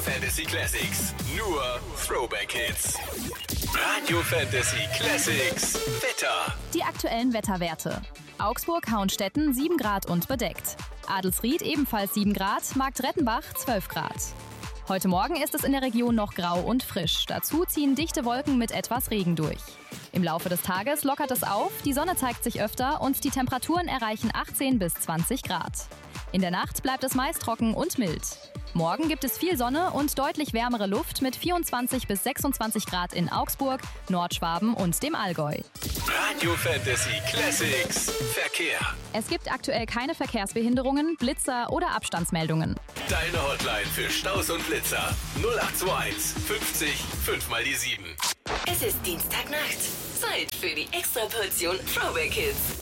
Fantasy Classics. Nur Throwback Hits. Radio Fantasy Classics. Wetter. Die aktuellen Wetterwerte. Augsburg-Hauenstetten 7 Grad und bedeckt. Adelsried ebenfalls 7 Grad, Marktrettenbach 12 Grad. Heute Morgen ist es in der Region noch grau und frisch. Dazu ziehen dichte Wolken mit etwas Regen durch. Im Laufe des Tages lockert es auf, die Sonne zeigt sich öfter und die Temperaturen erreichen 18 bis 20 Grad. In der Nacht bleibt es meist trocken und mild. Morgen gibt es viel Sonne und deutlich wärmere Luft mit 24 bis 26 Grad in Augsburg, Nordschwaben und dem Allgäu. Radio Fantasy Classics. Verkehr. Es gibt aktuell keine Verkehrsbehinderungen, Blitzer oder Abstandsmeldungen. Deine Hotline für Staus und Blitzer. 0821 50 5 mal die 7. Es ist Dienstagnacht. Zeit für die Extraportion Throwback Hits.